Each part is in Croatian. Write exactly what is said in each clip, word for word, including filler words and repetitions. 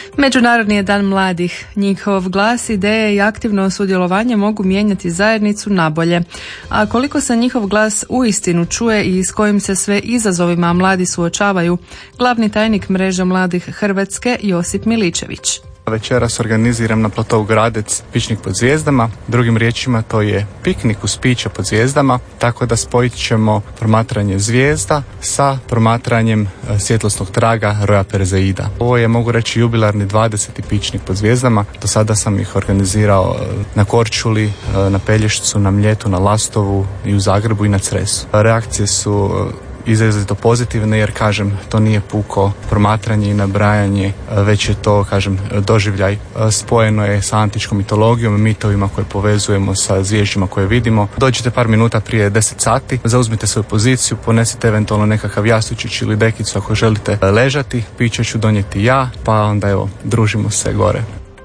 Međunarodni je dan mladih. Njihov glas, ideje i aktivno sudjelovanje mogu mijenjati zajednicu nabolje. A koliko se njihov glas uistinu čuje i s kojim se sve izazovima mladi suočavaju, glavni tajnik mreže mladih Hrvatske Josip Miličević. Večeras organiziram na platovu Gradec pičnik pod zvijezdama. Drugim riječima to je piknik uz piće pod zvijezdama, tako da spojit ćemo promatranje zvijezda sa promatranjem svjetlosnog traga Roja Perzeida. Ovo je, mogu reći, jubilarni dvadeseti pičnik pod zvijezdama. Do sada sam ih organizirao na Korčuli, na Pelješcu, na Mljetu, na Lastovu i u Zagrebu i na Cresu. Reakcije su izrazito pozitivne, jer kažem, to nije puko promatranje i nabrajanje, već je to, kažem, doživljaj. Spojeno je sa antičkom mitologijom, mitovima koje povezujemo sa zvježđima koje vidimo. Dođite par minuta prije deset sati, zauzmite svoju poziciju, ponesite eventualno nekakav jastučić ili dekicu ako želite ležati, piće ću donijeti ja, pa onda evo, družimo se gore.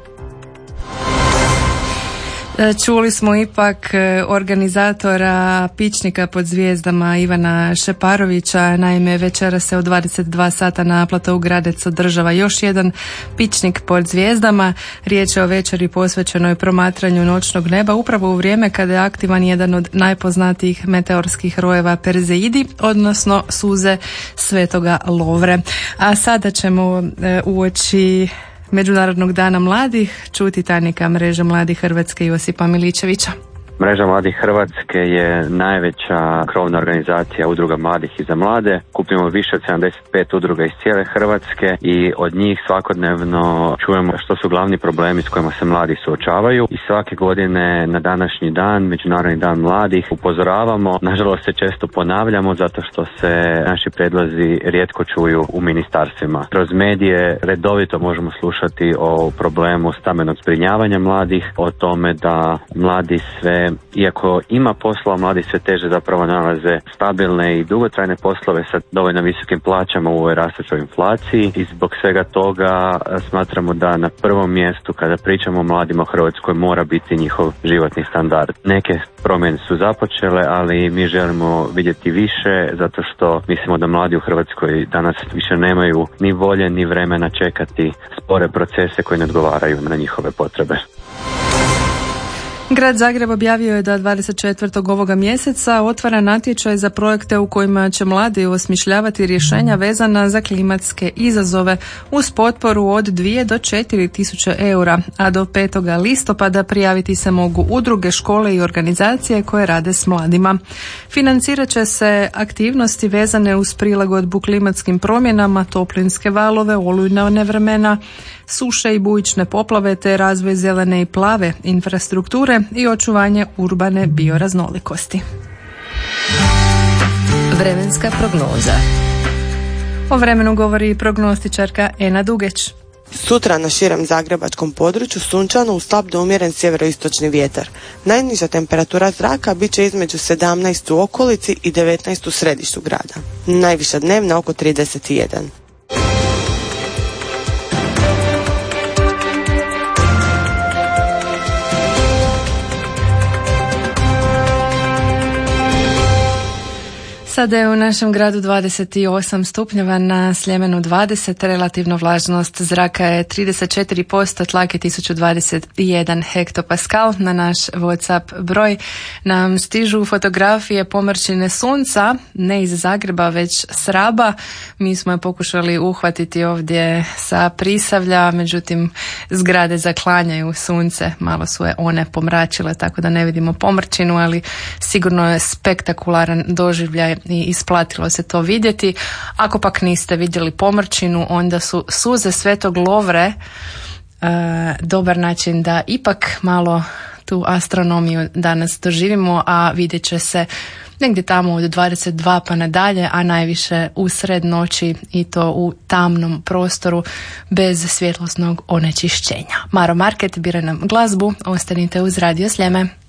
Čuli smo ipak organizatora pičnika pod zvijezdama Ivana Šeparovića. Naime, večera se u dvadeset dva sata na platovu Gradec održava još jedan pičnik pod zvijezdama. Riječ je o večeri posvećenoj promatranju noćnog neba upravo u vrijeme kada je aktivan jedan od najpoznatijih meteorskih rojeva Perzeidi, odnosno suze Svetoga Lovre. A sada ćemo e, uoči Međunarodnog dana mladih čuti tajnika mreže mladih Hrvatske Josipa Miličevića. Mreža mladih Hrvatske je najveća krovna organizacija udruga mladih i za mlade. Kupimo više od sedamdeset pet udruga iz cijele Hrvatske i od njih svakodnevno čujemo što su glavni problemi s kojima se mladi suočavaju. I svake godine na današnji dan, Međunarodni dan mladih, upozoravamo. Nažalost se često ponavljamo zato što se naši predlozi rijetko čuju u ministarstvima. Kroz medije redovito možemo slušati o problemu stambenog zbrinjavanja mladih, o tome da mladi sve, iako ima posla, mladi sve teže zapravo nalaze stabilne i dugotrajne poslove sa dovoljno visokim plaćama u ovoj rastućoj inflaciji i zbog svega toga smatramo da na prvom mjestu kada pričamo o mladima u Hrvatskoj mora biti njihov životni standard. Neke promjene su započele, ali mi želimo vidjeti više zato što mislimo da mladi u Hrvatskoj danas više nemaju ni volje ni vremena čekati spore procese koji ne odgovaraju na njihove potrebe. Grad Zagreb objavio je da dvadeset četvrtog ovoga mjeseca otvara natječaj za projekte u kojima će mladi osmišljavati rješenja vezana za klimatske izazove uz potporu od dvije do četiri tisuće eura, a do petog listopada prijaviti se mogu udruge, škole i organizacije koje rade s mladima. Financirat će se aktivnosti vezane uz prilagodbu klimatskim promjenama, toplinske valove, olujne vremena, suše i bujične poplave te razvoj zelene i plave infrastrukture i očuvanje urbane bioraznolikosti. Vremenska prognoza. O vremenu govori prognostičarka Ena Dugeć. Sutra na širem zagrebačkom području sunčano uz slab do umjeren sjeveroistočni vjetar. Najniža temperatura zraka bit će između sedamnaest u okolici i devetnaest u središtu grada. Najviša dnevna oko trideset jedan. Sada je u našem gradu dvadeset osam stupnjeva, na Sljemenu dvadeset, relativno vlažnost zraka je trideset četiri posto, tlak je tisuću dvadeset jedan hektopaskal. Na naš WhatsApp broj nam stižu fotografije pomrčine sunca, ne iz Zagreba već s Raba. Mi smo je pokušali uhvatiti ovdje sa Prisavlja, međutim zgrade zaklanjaju sunce, malo su je one pomračile tako da ne vidimo pomrčinu, ali sigurno je spektakularan doživljaj i isplatilo se to vidjeti. Ako pak niste vidjeli pomrčinu, onda su suze Svetog Lovre e, dobar način da ipak malo tu astronomiju danas doživimo, a vidjet će se negdje tamo od dvadeset dva pa nadalje, a najviše usred noći i to u tamnom prostoru bez svjetlosnog onečišćenja. Maro Market bira nam glazbu, ostanite uz Radio Sljeme.